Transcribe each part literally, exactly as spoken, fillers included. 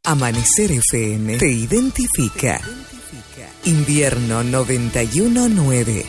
Amanecer F M te identifica. Invierno noventa y uno punto nueve.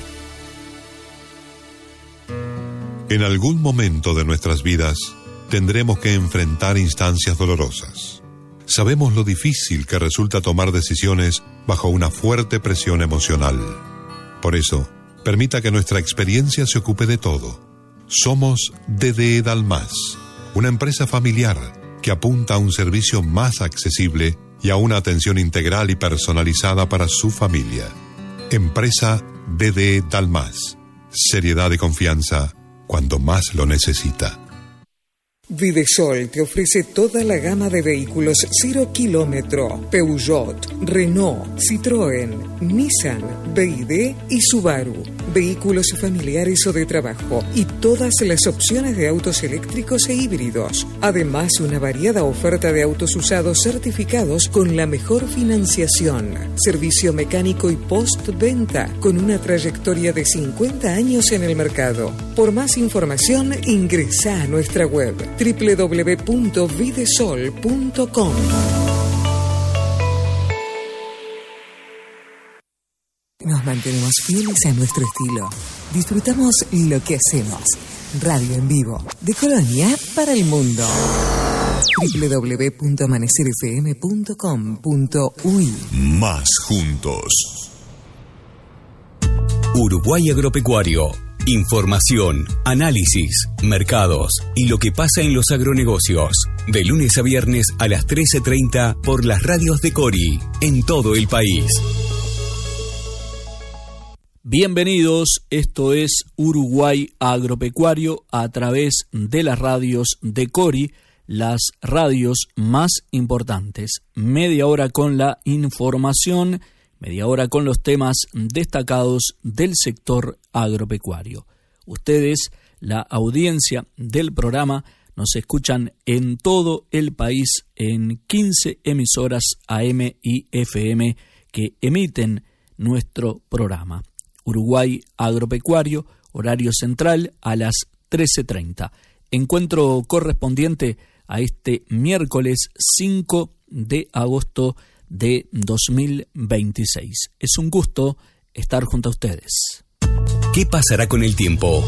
En algún momento de nuestras vidas tendremos que enfrentar instancias dolorosas. Sabemos lo difícil que resulta tomar decisiones bajo una fuerte presión emocional. Por eso, permita que nuestra experiencia se ocupe de todo. Somos D D E Dalmas, una empresa familiar que apunta a un servicio más accesible y a una atención integral y personalizada para su familia. Empresa D D E Dalmas. Seriedad y confianza cuando más lo necesita. Videsol te ofrece toda la gama de vehículos cero kilómetro, Peugeot, Renault, Citroën, Nissan, B Y D y Subaru, vehículos familiares o de trabajo y todas las opciones de autos eléctricos e híbridos. Además, una variada oferta de autos usados certificados con la mejor financiación, servicio mecánico y postventa con una trayectoria de cincuenta años en el mercado. Por más información, ingresa a nuestra web doble u doble u doble u punto videsol punto com. Nos mantenemos fieles a nuestro estilo. Disfrutamos lo que hacemos. Radio en vivo, de Colonia para el mundo. doble u doble u doble u punto amanecer f m punto com punto u y. Más juntos. Uruguay Agropecuario. Información, análisis, mercados y lo que pasa en los agronegocios. De lunes a viernes a las trece treinta por las radios de Cori, en todo el país. Bienvenidos, esto es Uruguay Agropecuario a través de las radios de Cori, las radios más importantes. Media hora con la información, media hora con los temas destacados del sector agropecuario. Ustedes, la audiencia del programa, nos escuchan en todo el país en quince emisoras A M y F M que emiten nuestro programa. Uruguay Agropecuario, horario central a las trece treinta. Encuentro correspondiente a este miércoles cinco de agosto de dos mil veintiséis. Es un gusto estar junto a ustedes. ¿Qué pasará con el tiempo?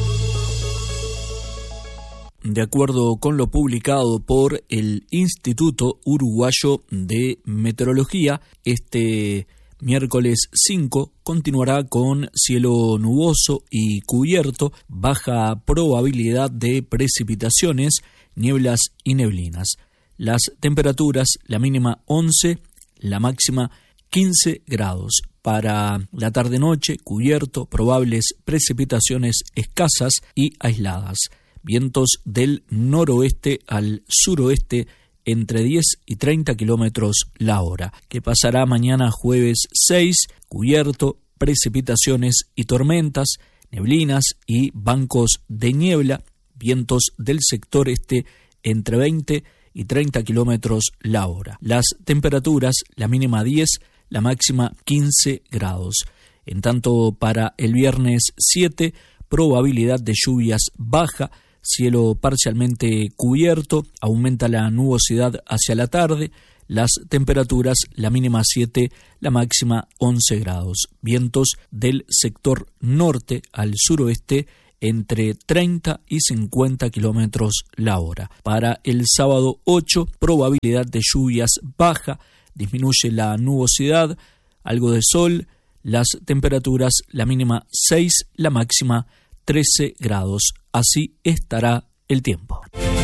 De acuerdo con lo publicado por el Instituto Uruguayo de Meteorología, este miércoles cinco continuará con cielo nuboso y cubierto, baja probabilidad de precipitaciones, nieblas y neblinas. Las temperaturas, la mínima once, la máxima quince grados. Para la tarde-noche, cubierto, probables precipitaciones escasas y aisladas. Vientos del noroeste al suroeste entre diez y treinta kilómetros la hora. Que pasará mañana jueves seis, cubierto, precipitaciones y tormentas, neblinas y bancos de niebla. Vientos del sector este entre veinte y treinta kilómetros la hora. Las temperaturas, la mínima diez, la máxima quince grados. En tanto, para el viernes siete, probabilidad de lluvias baja, cielo parcialmente cubierto, aumenta la nubosidad hacia la tarde, las temperaturas, la mínima siete, la máxima once grados. Vientos del sector norte al suroeste entre treinta y cincuenta kilómetros la hora. Para el sábado ocho, probabilidad de lluvias baja, disminuye la nubosidad, algo de sol, las temperaturas, la mínima seis, la máxima trece grados. Así estará el tiempo.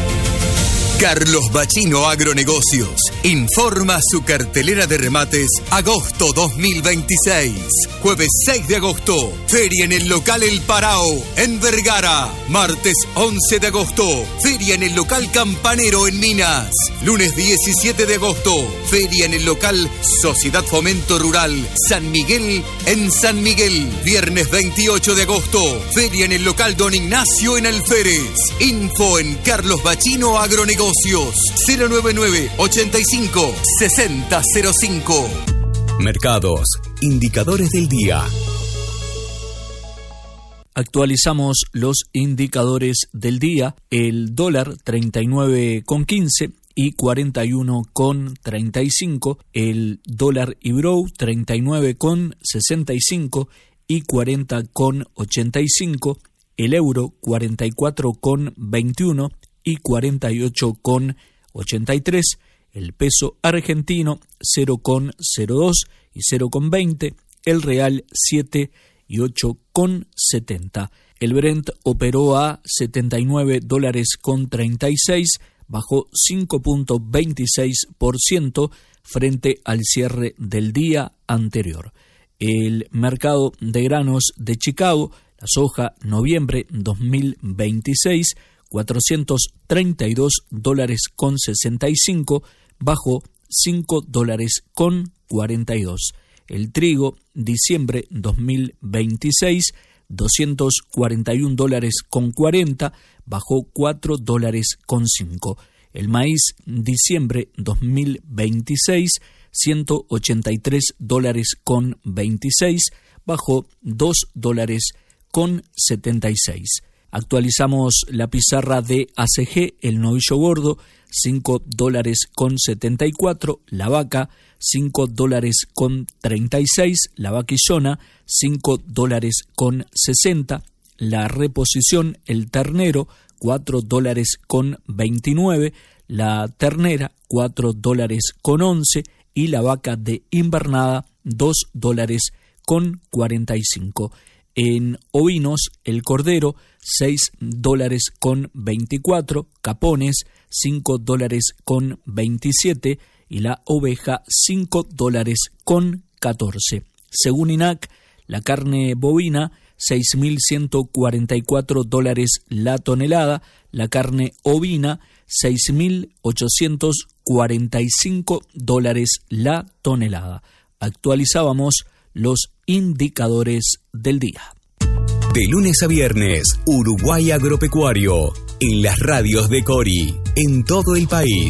Carlos Bachino Agronegocios informa su cartelera de remates agosto dos mil veintiséis. Jueves seis de agosto, feria en el local El Parao, en Vergara. Martes once de agosto, feria en el local Campanero en Minas. Lunes diecisiete de agosto, feria en el local Sociedad Fomento Rural San Miguel en San Miguel. Viernes veintiocho de agosto, feria en el local Don Ignacio en Alférez. Info en Carlos Bachino Agronegocios. cero nueve nueve, ochenta y cinco, sesenta cero cinco. Mercados, indicadores del día. Actualizamos los indicadores del día. El dólar treinta y nueve con quince y cuarenta y uno con treinta y cinco, el dólar Ibrow treinta y nueve con sesenta y cinco y cuarenta con ochenta y cinco, el euro cuarenta y cuatro con veintiuno y cuarenta y ocho con ochenta y tres, el peso argentino cero con cero dos y cero con veinte, el real siete y ocho con setenta. El Brent operó a setenta y nueve dólares con treinta y seis, bajó cinco punto veintiséis por ciento frente al cierre del día anterior. El mercado de granos de Chicago, la soja noviembre dos mil veintiséis, cuatrocientos treinta y dos dólares con sesenta y cinco, bajó cinco dólares con cuarenta y dos. El trigo diciembre dos mil veintiséis, doscientos cuarenta y un dólares con cuarenta, bajó cuatro dólares con cinco. El maíz diciembre dos mil veintiséis, ciento ochenta y tres dólares con veintiséis, bajó dos dólares con setenta y seis. Actualizamos la pizarra de A C G, el novillo gordo, cinco dólares con setenta y cuatro, la vaca, cinco dólares con treinta y seis, la vaquillona, cinco dólares con sesenta, la reposición, el ternero, cuatro dólares con veintinueve, la ternera, cuatro dólares con once y la vaca de invernada, dos dólares con cuarenta y cinco. En ovinos, el cordero, seis dólares con veinticuatro, capones, cinco dólares con veintisiete y la oveja, cinco dólares con catorce. Según I N A C, la carne bovina, seis mil ciento cuarenta y cuatro dólares la tonelada, la carne ovina, seis mil ochocientos cuarenta y cinco dólares la tonelada. Actualizábamos los indicadores del día. De lunes a viernes, Uruguay Agropecuario, en las radios de Cori, en todo el país.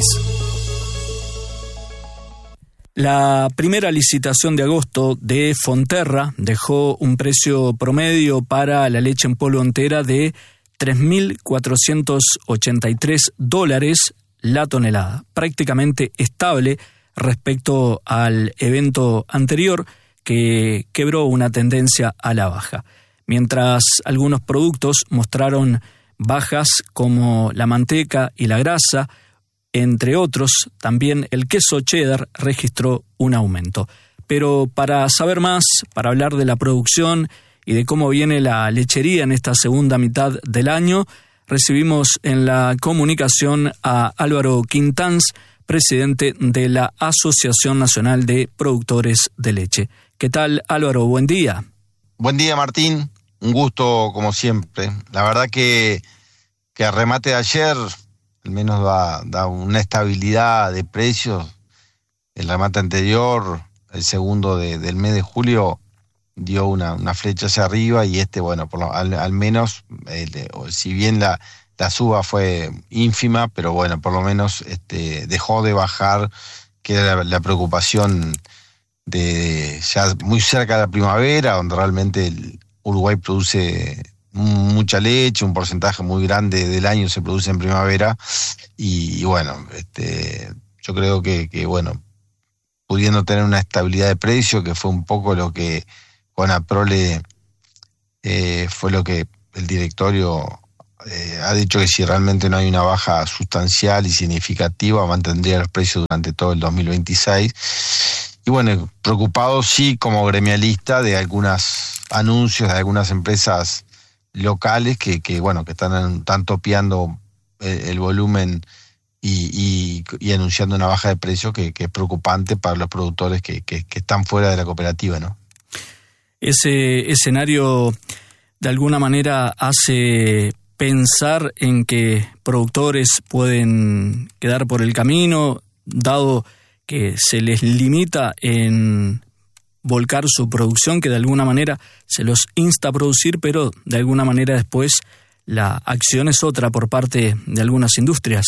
La primera licitación de agosto de Fonterra dejó un precio promedio para la leche en polvo entera de tres mil cuatrocientos ochenta y tres dólares la tonelada, prácticamente estable respecto al evento anterior que quebró una tendencia a la baja. Mientras algunos productos mostraron bajas como la manteca y la grasa, entre otros, también el queso cheddar registró un aumento. Pero para saber más, para hablar de la producción y de cómo viene la lechería en esta segunda mitad del año, recibimos en la comunicación a Álvaro Quintanz, presidente de la Asociación Nacional de Productores de Leche. ¿Qué tal, Álvaro? Buen día. Buen día, Martín. Un gusto, como siempre. La verdad que, que el remate de ayer al menos da, da una estabilidad de precios. El remate anterior, el segundo de, del mes de julio, dio una, una flecha hacia arriba y este, bueno, por lo, al, al menos, eh, si bien la, la suba fue ínfima, pero bueno, por lo menos este, dejó de bajar, que era la, la preocupación de ya muy cerca de la primavera, donde realmente el Uruguay produce mucha leche, un porcentaje muy grande del año se produce en primavera y, y bueno, este, yo creo que, que bueno, pudiendo tener una estabilidad de precio, que fue un poco lo que con Aprole eh, fue lo que el directorio eh, ha dicho, que si realmente no hay una baja sustancial y significativa, mantendría los precios durante todo el dos mil veintiséis. Y bueno, preocupado sí como gremialista de algunos anuncios de algunas empresas locales que, que bueno, que están, están topeando el, el volumen y, y, y anunciando una baja de precio que, que es preocupante para los productores que, que, que están fuera de la cooperativa, ¿no? Ese escenario de alguna manera hace pensar en que productores pueden quedar por el camino, dado que se les limita en volcar su producción, que de alguna manera se los insta a producir, pero de alguna manera después la acción es otra por parte de algunas industrias.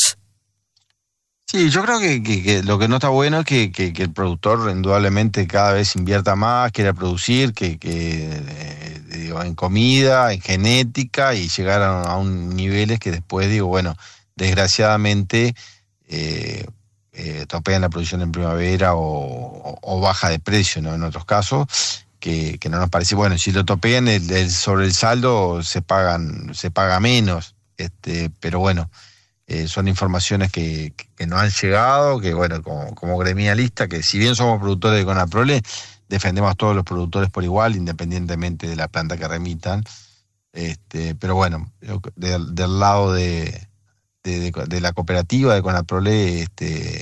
Sí, yo creo que, que, que lo que no está bueno es que, que, que el productor indudablemente cada vez invierta más, quiera producir, que, que eh, digo, en comida, en genética, y llegar a, a un niveles que después, digo, bueno, desgraciadamente eh, eh, topean la producción en primavera o, o, o baja de precio, ¿no? En otros casos, que, que no nos parece, bueno, si lo topean el, el, sobre el saldo se pagan, se paga menos, este, pero bueno, eh, son informaciones que, que, que nos han llegado, que bueno, como, como gremialista, que si bien somos productores de Conaprole, defendemos a todos los productores por igual, independientemente de la planta que remitan, este, pero bueno, de, del lado de, de, de, de la cooperativa de Conaprole, este,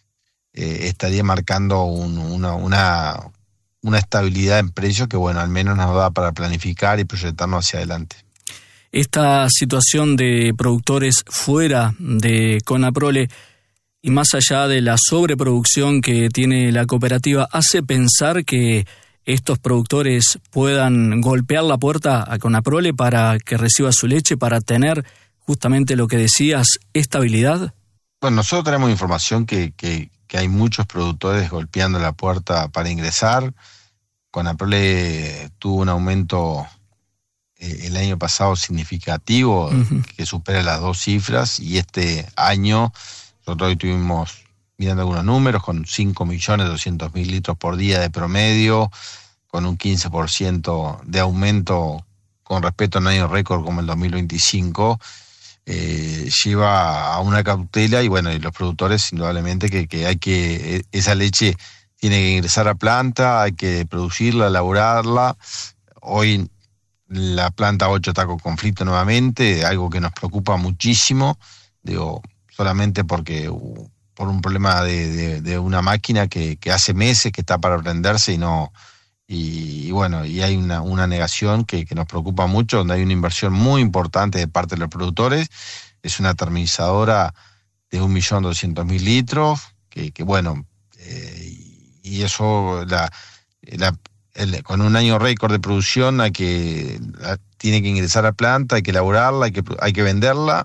eh, estaría marcando un, una, una, una estabilidad en precios que bueno, al menos nos da para planificar y proyectarnos hacia adelante. Esta situación de productores fuera de Conaprole y más allá de la sobreproducción que tiene la cooperativa, ¿hace pensar que estos productores puedan golpear la puerta a Conaprole para que reciba su leche, para tener justamente lo que decías, estabilidad? Bueno, nosotros tenemos información que, que, que hay muchos productores golpeando la puerta para ingresar. Conaprole tuvo un aumento eh, el año pasado significativo, uh-huh. que supera las dos cifras, y este año nosotros hoy estuvimos mirando algunos números con cinco millones doscientos mil litros por día de promedio, con un quince por ciento de aumento con respecto a un año récord como el dos mil veinticinco, eh, lleva a una cautela y bueno, y los productores indudablemente que, que hay que, esa leche tiene que ingresar a planta, hay que producirla, elaborarla. Hoy la planta ocho está con conflicto nuevamente, algo que nos preocupa muchísimo, digo, solamente porque uh, por un problema de, de, de una máquina que, que hace meses que está para prenderse y no y, y bueno, y hay una, una negación que, que nos preocupa mucho, donde hay una inversión muy importante de parte de los productores. Es una terminizadora de un millón doscientos mil litros, que, que bueno, eh, y eso la, la el, con un año récord de producción hay que la, tiene que ingresar a planta, hay que elaborarla, hay que, hay que venderla.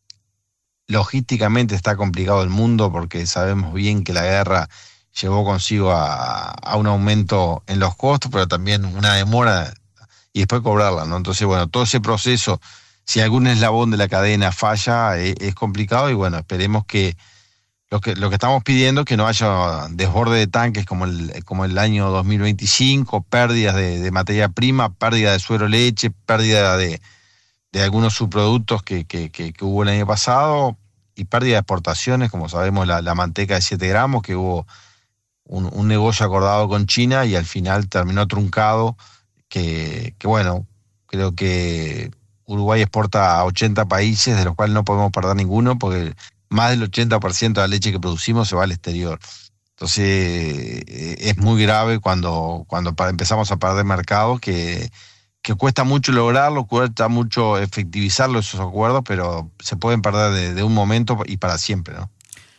Logísticamente está complicado el mundo porque sabemos bien que la guerra llevó consigo a, a un aumento en los costos, pero también una demora y después cobrarla, ¿no? Entonces, bueno, todo ese proceso, si algún eslabón de la cadena falla, es, es complicado y bueno, esperemos que lo que lo que estamos pidiendo es que no haya desborde de tanques como el, como el año dos mil veinticinco, pérdidas de, de materia prima, pérdida de suero leche, pérdida de, de algunos subproductos que, que, que, que hubo el año pasado, y pérdida de exportaciones, como sabemos la, la manteca de siete gramos, que hubo un, un negocio acordado con China y al final terminó truncado, que, que bueno, creo que Uruguay exporta a ochenta países, de los cuales no podemos perder ninguno, porque más del ochenta por ciento de la leche que producimos se va al exterior. Entonces eh, es muy grave cuando, cuando empezamos a perder mercados, que que cuesta mucho lograrlo, cuesta mucho efectivizarlo esos acuerdos, pero se pueden perder de, de un momento y para siempre, ¿no?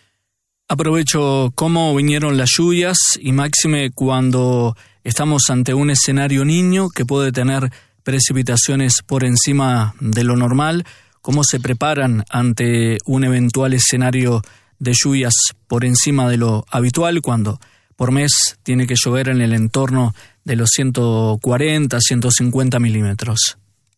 Aprovecho cómo vinieron las lluvias y máxime cuando estamos ante un escenario niño que puede tener precipitaciones por encima de lo normal. ¿Cómo se preparan ante un eventual escenario de lluvias por encima de lo habitual cuando por mes tiene que llover en el entorno de los ciento cuarenta, ciento cincuenta milímetros?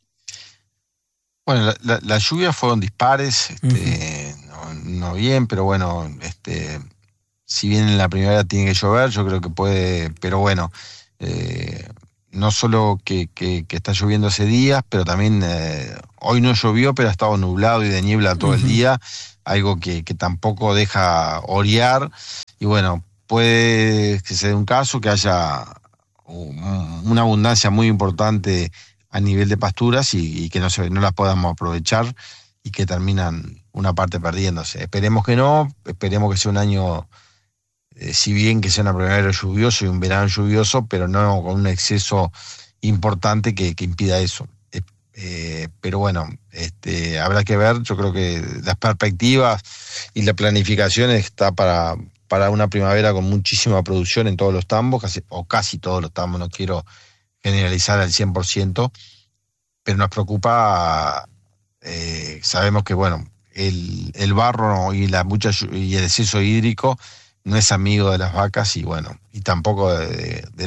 Bueno, las la, la lluvias fueron dispares, este, uh-huh. no, no bien, pero bueno, este, si bien en la primavera tiene que llover, yo creo que puede, pero bueno, eh, no solo que, que, que está lloviendo hace días, pero también eh, hoy no llovió, pero ha estado nublado y de niebla todo uh-huh. el día, algo que, que tampoco deja orear, y bueno, puede que se dé un caso que haya una abundancia muy importante a nivel de pasturas y, y que no, se, no las podamos aprovechar y que terminan una parte perdiéndose. Esperemos que no, esperemos que sea un año, eh, si bien que sea una primavera lluviosa y un verano lluvioso, pero no con un exceso importante que, que impida eso. Eh, eh, pero bueno, este, habrá que ver, yo creo que las perspectivas y la planificación está para... para una primavera con muchísima producción en todos los tambos, casi, o casi todos los tambos, no quiero generalizar al cien por ciento, pero nos preocupa, eh, sabemos que bueno, el, el barro y la mucha y el exceso hídrico no es amigo de las vacas y bueno, y tampoco de, de, los,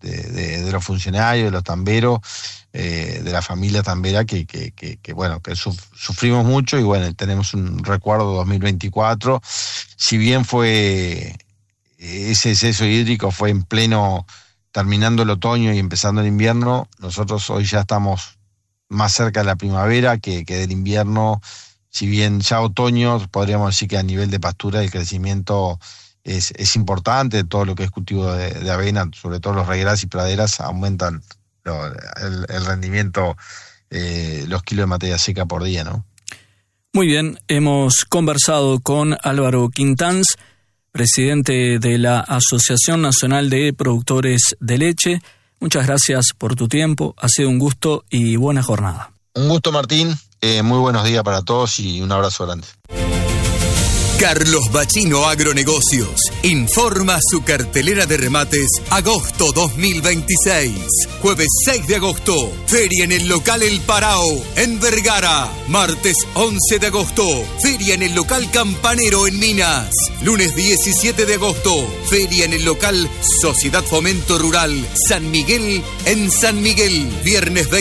de, de, de los funcionarios, de los tamberos, eh, de la familia tambera, que, que, que, que bueno, que suf, sufrimos mucho y bueno, tenemos un recuerdo dos mil veinticuatro. Si bien fue ese exceso hídrico fue en pleno, terminando el otoño y empezando el invierno, nosotros hoy ya estamos más cerca de la primavera que, que del invierno. Si bien ya otoño, podríamos decir que a nivel de pastura el crecimiento es, es importante, todo lo que es cultivo de, de avena, sobre todo los regueras y praderas, aumentan lo, el, el rendimiento, eh, los kilos de materia seca por día, ¿no? Muy bien, hemos conversado con Álvaro Quintanz, presidente de la Asociación Nacional de Productores de Leche. Muchas gracias por tu tiempo, ha sido un gusto y buena jornada. Un gusto, Martín, eh, muy buenos días para todos y un abrazo grande. Carlos Bachino Agronegocios informa su cartelera de remates agosto dos mil veintiséis. Jueves seis de agosto, feria en el local El Parao, en Vergara. Martes once de agosto, feria en el local Campanero en Minas. Lunes diecisiete de agosto, feria en el local Sociedad Fomento Rural San Miguel en San Miguel. Viernes veinte